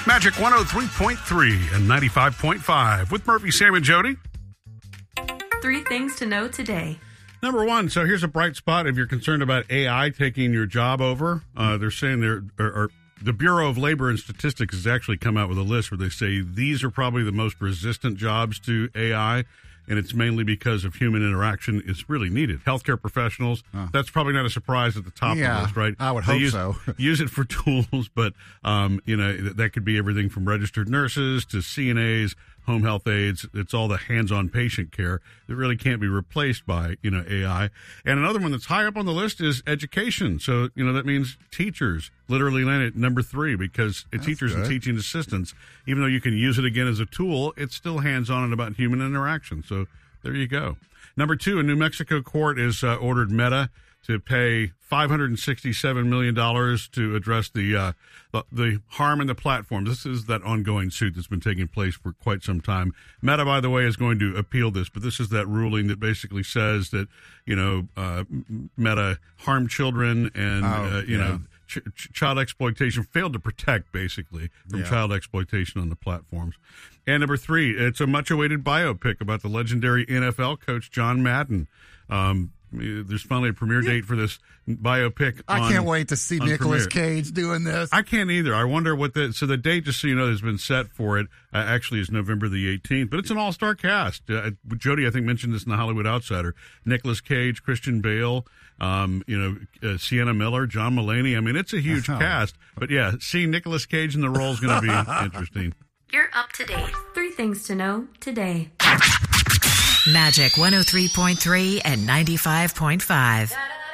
Magic 103.3 and 95.5 with Murphy, Sam, and Jody. 3 things to know today. Number one, so here's a bright spot if you're concerned about AI taking your job over. They're saying the Bureau of Labor and Statistics has actually come out with a list where they say these are probably the most resistant jobs to AI, and it's mainly because of human interaction is really needed. Healthcare professionals, that's probably not a surprise at the top of the list, right? I would hope so. Use it for tools, but that could be everything from registered nurses to CNAs, home health aides. It's all the hands-on patient care that really can't be replaced by, AI. And another one that's high up on the list is education. So, that means teachers literally land at number 3 because teachers and teaching assistants, even though you can use it again as a tool, it's still hands-on and about human interaction. So there you go. Number 2, a New Mexico court has ordered Meta to pay $567 million to address the harm in the platform. This is that ongoing suit that's been taking place for quite some time. Meta, by the way, is going to appeal this, but this is that ruling that basically says that, Meta harmed children and, child exploitation, failed to protect, basically, from child exploitation on the platforms. And number 3, it's a much-awaited biopic about the legendary NFL coach John Madden. There's finally a premiere date for this biopic. I can't wait to see Nicolas Cage doing this. I can't either. I wonder what so the date, just so you know, has been set for it, actually is November the 18th, but it's an all-star cast. Jody, I think, mentioned this in the Hollywood Outsider. Nicolas Cage, Christian Bale, Sienna Miller, John Mulaney. I mean, it's a huge cast, but seeing Nicolas Cage in the role is going to be interesting. You're up to date. 3 things to know today. Magic 103.3 and 95.5.